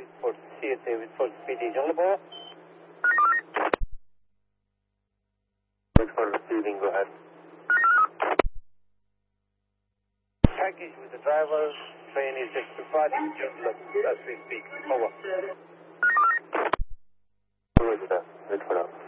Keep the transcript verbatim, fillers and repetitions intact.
with Fort C S A with Fort P D. Jungle Power. Wait for receiving, go ahead. Package with the driver. Train is just departing Jungle as we speak. Over. Wait for that. Wait for that.